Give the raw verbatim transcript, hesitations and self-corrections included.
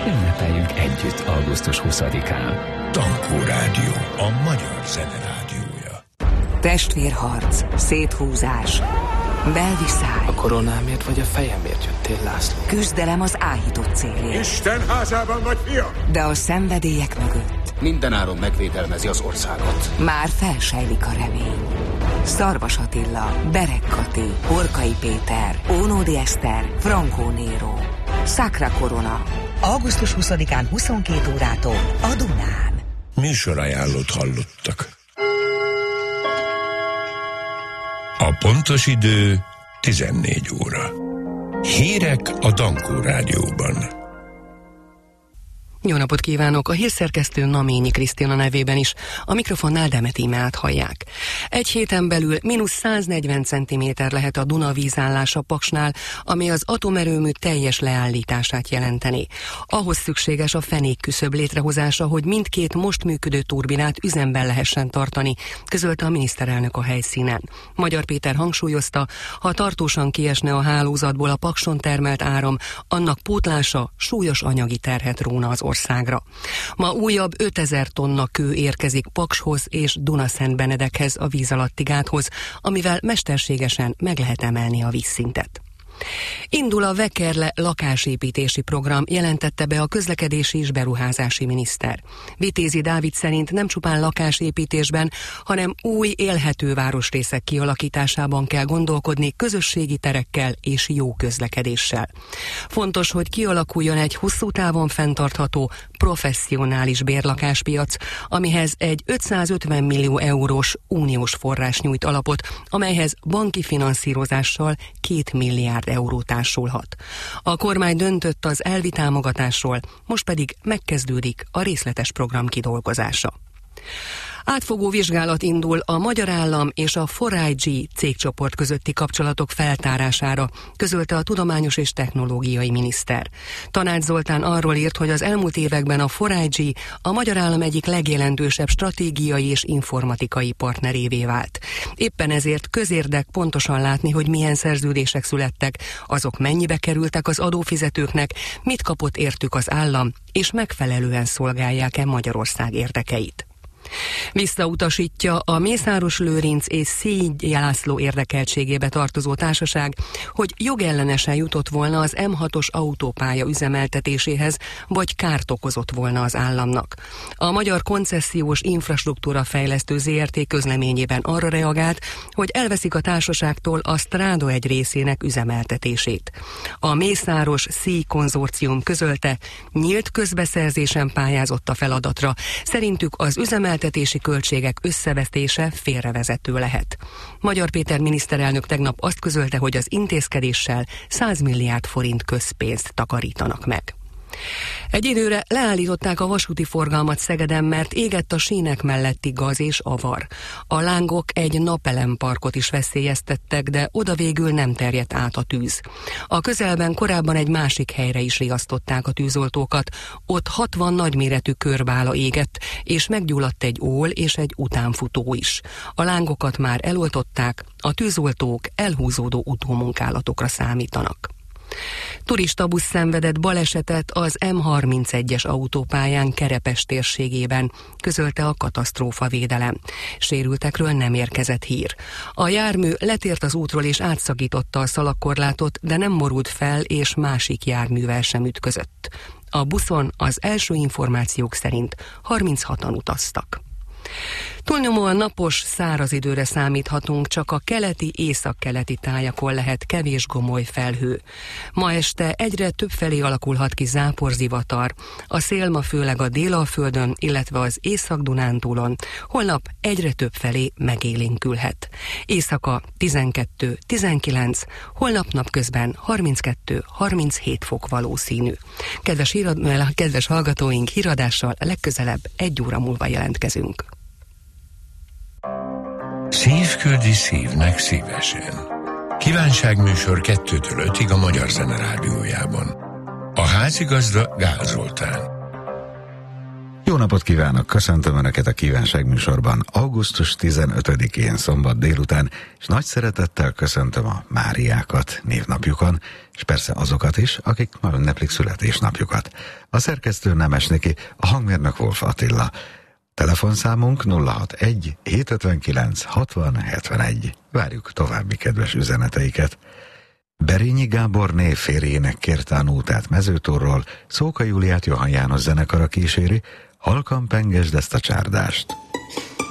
Ünnepeljünk együtt augusztus huszadikán. Tankó Rádió, a magyar zene rádiója. Testvérharc, széthúzás, belviszály. A koronámért vagy a fejemért jöttél, László? Küzdelem az áhított célért. Isten házában vagy, fiam! De a szenvedélyek mögött mindenáron megvédelmezi az országot. már felsejlik a remény. Szarvas Attila, Berek Kati, Horkai Péter, Ónódi Eszter, Frankó Néró. Sacra Corona. augusztus huszadikán huszonkét órától a Dunán. Műsorajánlót hallottak. A pontos idő tizennégy óra. Hírek a Dankó Rádióban. Jó napot kívánok! A hírszerkesztő Naményi Krisztina nevében is. A mikrofonnál Demet Imát hallják. Egy héten belül mínusz száznegyven centiméter lehet a Duna vízállása Paksnál, ami az atomerőmű teljes leállítását jelenteni. Ahhoz szükséges a fenékküszöb létrehozása, hogy mindkét most működő turbinát üzemben lehessen tartani, közölte a miniszterelnök a helyszínen. Magyar Péter hangsúlyozta, ha tartósan kiesne a hálózatból a Pakson termelt áram, annak pótlása súlyos anyagi terhet róna az országra. Ma újabb ötezer tonna kő érkezik Pakshoz és Dunaszentbenedekhez a víz alatti gáthoz, amivel mesterségesen meg lehet emelni a vízszintet. Indul a Vekerle lakásépítési program, jelentette be a közlekedési és beruházási miniszter. Vitézi Dávid szerint nem csupán lakásépítésben, hanem új élhető városrészek kialakításában kell gondolkodni, közösségi terekkel és jó közlekedéssel. Fontos, hogy kialakuljon egy hosszú távon fenntartható, professzionális bérlakáspiac, amihez egy ötszázötven millió eurós uniós forrás nyújt alapot, amelyhez banki finanszírozással két milliárd euró társulhat. A kormány döntött az elvi támogatásról, most pedig megkezdődik a részletes program kidolgozása. Átfogó vizsgálat indul a Magyar Állam és a four I G cégcsoport közötti kapcsolatok feltárására, közölte a tudományos és technológiai miniszter. Tanács Zoltán arról írt, hogy az elmúlt években a four I G a Magyar Állam egyik legjelentősebb stratégiai és informatikai partnerévé vált. Éppen ezért közérdek pontosan látni, hogy milyen szerződések születtek, azok mennyibe kerültek az adófizetőknek, mit kapott értük az állam, és megfelelően szolgálják-e Magyarország érdekeit. Visszautasítja a Mészáros Lőrinc és Szégy László érdekeltségébe tartozó társaság, hogy jogellenesen jutott volna az M hatos autópálya üzemeltetéséhez, vagy kárt okozott volna az államnak. A Magyar Koncesziós Infrastruktúra Fejlesztő Zé Er Té közleményében arra reagált, hogy elveszik a társaságtól a Stráda egy részének üzemeltetését. A Mészáros Szíj konzorcium közölte, nyílt közbeszerzésen pályázott a feladatra. Szerintük az üzemeltetési költségek összevesztése félrevezető lehet. Magyar Péter miniszterelnök tegnap azt közölte, hogy az intézkedéssel száz milliárd forint közpénzt takarítanak meg. Egy időre leállították a vasúti forgalmat Szegeden, mert égett a sínek melletti gaz és avar. A lángok egy napelemparkot is veszélyeztettek, de oda végül nem terjedt át a tűz. A közelben korábban egy másik helyre is riasztották a tűzoltókat. Ott hatvan nagyméretű körbála égett, és meggyulladt egy ól és egy utánfutó is. A lángokat már eloltották, a tűzoltók elhúzódó utómunkálatokra számítanak. Turistabusz szenvedett balesetet az M harmincegyes autópályán Kerepes térségében, közölte a katasztrófavédelem. Sérültekről nem érkezett hír. A jármű letért az útról és átszakította a szalagkorlátot, de nem morult fel és másik járművel sem ütközött. A buszon az első információk szerint harminchatan utaztak. Túlnyomóan napos, száraz időre számíthatunk, csak a keleti, északkeleti tájakon lehet kevés gomoly felhő. Ma este egyre többfelé alakulhat ki záporzivatar, a szél ma főleg a Délalföldön, illetve az Észak-Dunántúlon, holnap egyre többfelé megélénkülhet. Éjszaka tizenkettő tizenkilenc, holnap napközben harminckettő harminchét fok valószínű. Kedves, hírad, kedves hallgatóink, híradással legközelebb egy óra múlva jelentkezünk. Szív küldi szívnek szívesen. Kívánságműsor kettőtől ötig a Magyar Zene Rádiójában. A házigazda Gál Zoltán. Jó napot kívánok, köszöntöm Önöket a Kívánság műsorban augusztus tizenötödikén szombat délután, és nagy szeretettel köszöntöm a Máriákat névnapjukon, és persze azokat is, akik ma ünneplik születésnapjukat. A szerkesztő Nemes Niki, a hangmérnök Wolf Attila. Telefonszámunk nulla hatvanegy hétszázötvenkilenc hatvan hetvenegy. Várjuk további kedves üzeneteiket. Berényi Gáborné férjének kérte a nótát Mezőtúrról, Szóka Júliát Johann János zenekara kíséri, halkan pengesd ezt a csárdást.